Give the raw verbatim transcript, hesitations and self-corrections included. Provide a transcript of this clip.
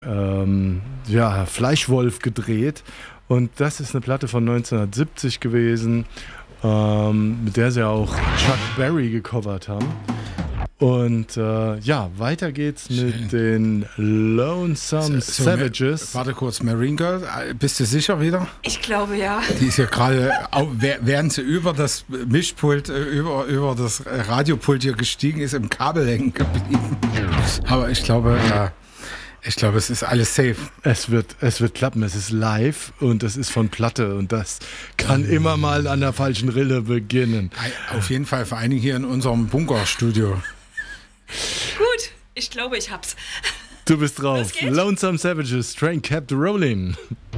ähm, ja, Fleischwolf gedreht. Und das ist eine Platte von neunzehnhundertsiebzig gewesen, ähm, mit der sie auch Chuck Berry gecovert haben. Und äh, ja, weiter geht's Schön. mit den Lonesome so, so, Savages. Ma- warte kurz, Marine Girl, bist du sicher wieder? Ich glaube, ja. Die ist ja gerade, während sie über das Mischpult, über, über das Radiopult hier gestiegen ist, im Kabel hängen geblieben. Aber ich glaube, ja. Ich glaube, es ist alles safe. Es wird, es wird klappen. Es ist live und es ist von Platte und das kann mhm. immer mal an der falschen Rille beginnen. Auf jeden Fall, vor allen Dingen hier in unserem Bunkerstudio. Gut, ich glaube, ich hab's. Du bist drauf. Lonesome Savages, Train Kept Rolling.